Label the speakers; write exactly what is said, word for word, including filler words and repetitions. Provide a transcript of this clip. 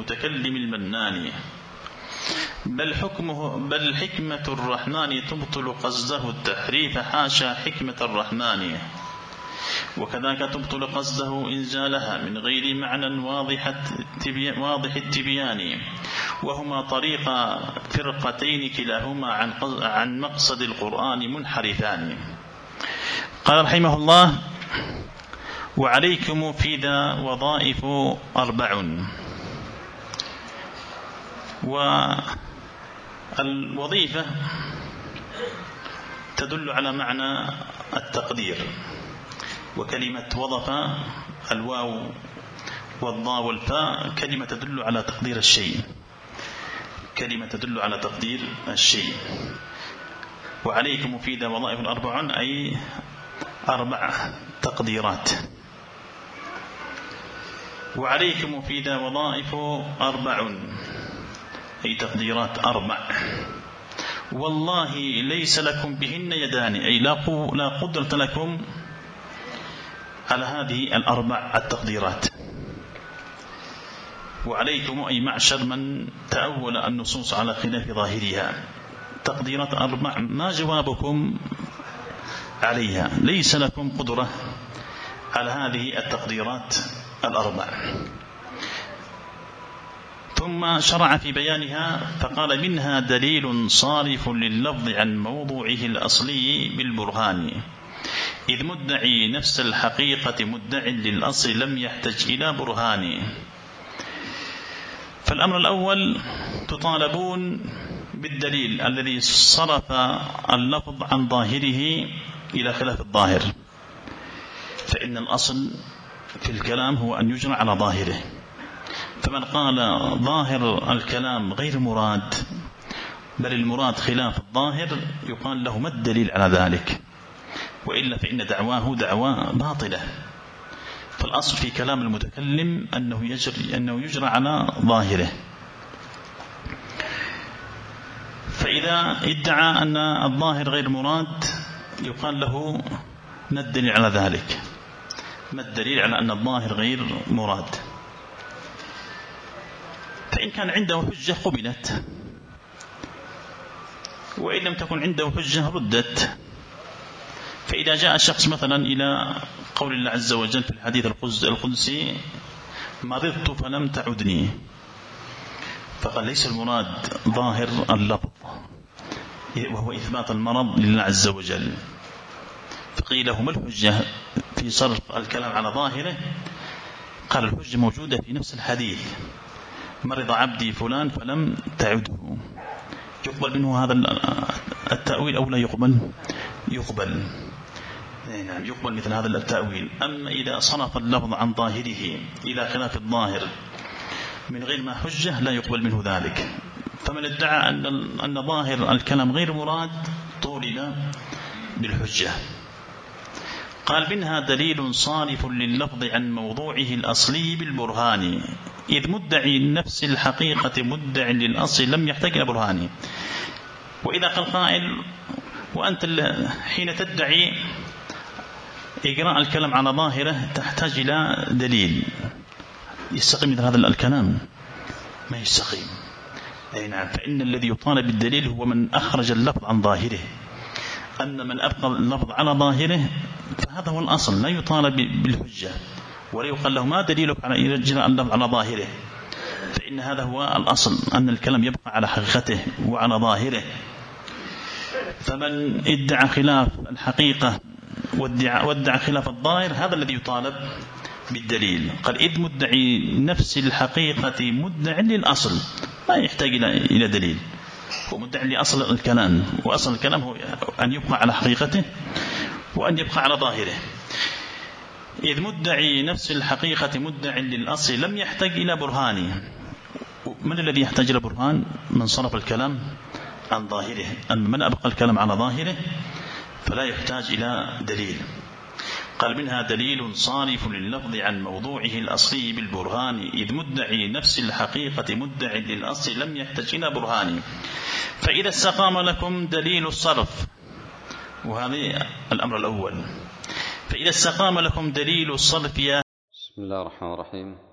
Speaker 1: المتكلم المنان، بل حكمه بل حكمة الرحمن تبطل قصده التحريف، حاشا حكمة الرحمن. وكذاك تبطل قصده إن زالها من غير معنى واضح التبيان، وهما طريق فرقتين كلاهما عن عن مقصد القرآن منحرفان. قال رحمه الله: وعليكم في ذا وظائف أربع. والوظيفة تدل على معنى التقدير، وكلمة وظف الواو والضاء والفاء كلمة تدل على تقدير الشيء، كلمة تدل على تقدير الشيء. وعليكم في ذا وظائف أربع أي أربع تقديرات. وعليكم في ذا وظائف أربع أي تقديرات أربع. والله ليس لكم بهن يدان أي لا قدرة لكم على هذه الأربع التقديرات. وعليكم أي معشر من تأول النصوص على خلاف ظاهرها، تقديرات أربع ما جوابكم عليها؟ ليس لكم قدرة على هذه التقديرات الأربع. ثم شرع في بيانها فقال: منها دليل صارف لللفظ عن موضوعه الأصلي بالبرهان، إذ مدعي نفس الحقيقة مدع للأصل لم يحتج إلى برهان. فالأمر الأول تطالبون بالدليل الذي صرف اللفظ عن ظاهره إلى خلاف الظاهر، فإن الأصل في الكلام هو أن يجرى على ظاهره. فمن قال ظاهر الكلام غير مراد بل المراد خلاف الظاهر يقال له ما الدليل على ذلك؟ وإلا فإن دعواه دعوى باطلة. فالأصل في كلام المتكلم أنه يجري, أنه يجرى على ظاهره. فإذا ادعى أن الظاهر غير مراد يقال له ما الدليل على ذلك؟ ما الدليل على أن الظاهر غير مراد؟ فإن كان عنده حجة قبلت، وإن لم تكن عنده حجة ردت. فإذا جاء شخص مثلا إلى قول الله عز وجل في الحديث القدسي: مرضت فلم تعدني، فقال ليس المراد ظاهر اللفظ وهو إثبات المرض لله عز وجل. فقيل له: ما الحجة في صرف الكلام على ظاهره؟ قال: الحجة موجودة في نفس الحديث: مرض عبدي فلان فلم تعده. يقبل منه هذا التأويل أو لا يقبل؟ يقبل. نعم يقبل مثل هذا التأويل. أما إذا صرف اللفظ عن ظاهره إلى خلاف الظاهر من غير ما حجة لا يقبل منه ذلك. فمن ادعى أن أن ظاهر الكلام غير مراد طولب بالحجة. قال: منها دليل صارف لللفظ عن موضوعه الأصلي بالبرهان، إذ مدعي نفس الحقيقة مدع للأصل لم يحتاج إلى برهان. وإذا قال قائل: وأنت حين تدعي إجراء الكلام على ظاهره تحتاج إلى دليل، يستقيم مثل هذا الكلام؟ ما يستقيم. أي نعم. فإن الذي يطالب بالدليل هو من أخرج اللفظ عن ظاهره. أن من أبقى اللفظ على ظاهره فهذا هو الأصل، لا يطالب بالحجة ولا يقال له ما دليلك على إجراء اللفظ على ظاهره، فإن هذا هو الأصل، أن الكلام يبقى على حقيقته وعلى ظاهره. فمن ادعى خلاف الحقيقة وادعى خلاف الظاهر هذا الذي يطالب بالدليل. قال: إذ مدعي نفس الحقيقة مدع للأصل، لا يحتاج إلى دليل، هو مدع لأصل الكلام، وأصل الكلام هو أن يبقى على حقيقته وأن يبقى على ظاهره. إذ مدعي نفس الحقيقة مدع للأصل لم يحتاج إلى برهان. من الذي يحتاج إلى برهان؟ من صرف الكلام عن ظاهره. أما من أبقى الكلام على ظاهره فلا يحتاج إلى دليل. قال: منها دليل صارف لللفظ عن موضوعه الأصلي بالبرهان، إذ مدعي نفس الحقيقة مدع للأصل لم يحتاج إلى برهان. فإذا استقام لكم دليل الصرف، وهذا الأمر الأول، فإذا استقام لكم دليل الصرف يا
Speaker 2: بسم الله الرحمن الرحيم.